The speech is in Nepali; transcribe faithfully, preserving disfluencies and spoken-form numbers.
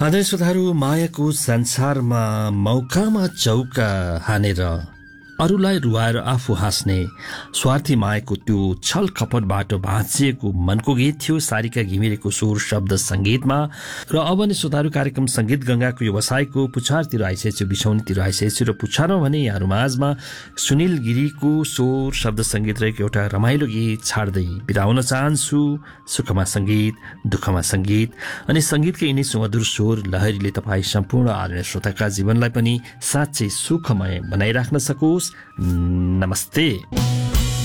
आदरणीय श्रोताहरू, मायाको संसारमा मौकामा चौका हानेर अरूलाई रुवाएर आफू हाँस्ने स्वार्थी मायाको त्यो छल कपटबाट भाँचिएको मनको गीत थियो सारिका घिमिरेको स्वर शब्द संगीतमा। र अब नै श्रोताहरू, कार्यक्रम संगीत गंगाको व्यवसायको पुछारतिर आइसकेको छु, बिछौनीतिर आइसकेको छु। र पुछारमा भने यहाँहरू माझमा सुनिल गिरीको स्वर शब्द संगीत रहेको एउटा रमाइलो गीत छाड्दै बिराउन चाहन्छु। सुखमा संगीत, दुःखमा संगीत अनि संगीतकै यिनै सुमधुर स्वर लहरीले तपाईँ सम्पूर्ण आदरणीय श्रोताका जीवनलाई पनि साँच्चै सुखमय बनाइराख्न सकोस्। नमस्ते।